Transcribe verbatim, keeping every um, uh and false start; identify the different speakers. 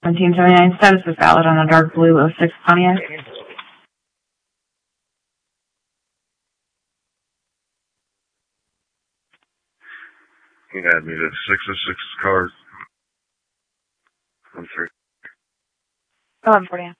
Speaker 1: seventeen seventy-nine status is valid on a dark blue oh six Pontiac.
Speaker 2: You had me to six oh six cars. I'm three.
Speaker 1: eleven forty.